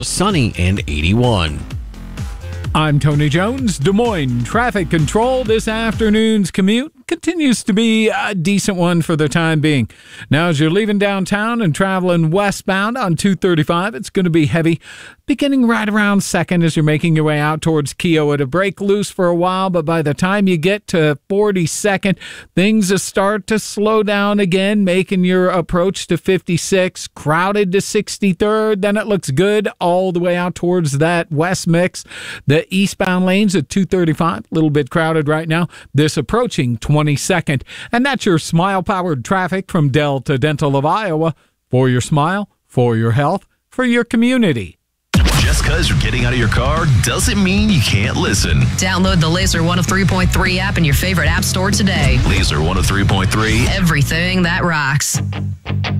Sunny and 81. I'm Tony Jones. Des Moines traffic control this afternoon's commute continues to be a decent one for the time being. Now, as you're leaving downtown and traveling westbound on 235, it's going to be heavy, beginning right around 2nd as you're making your way out towards Keogh. It'll break loose for a while, but by the time you get to 42nd, things will start to slow down again, making your approach to 56 crowded to 63rd. Then it looks good all the way out towards that west mix. The eastbound lanes at 235, a little bit crowded right now. This approaching 22nd. And that's your smile-powered traffic from Delta Dental of Iowa. For your smile, for your health, for your community. Just because you're getting out of your car doesn't mean you can't listen. Download the Laser 103.3 app in your favorite app store today. Laser 103.3. Everything that rocks.